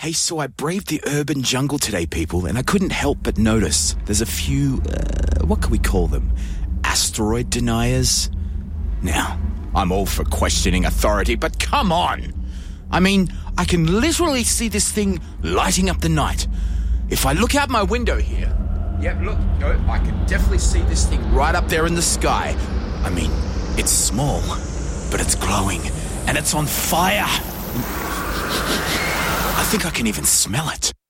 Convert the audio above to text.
Hey, so I braved the urban jungle today, people, and I couldn't help but notice there's a few, what can we call them? Asteroid deniers? Now, I'm all for questioning authority, but come on! I mean, I can literally see this thing lighting up the night. If I look out my window here, I can definitely see this thing right up there in the sky. I mean, it's small, but it's glowing, and it's on fire. I think I can even smell it.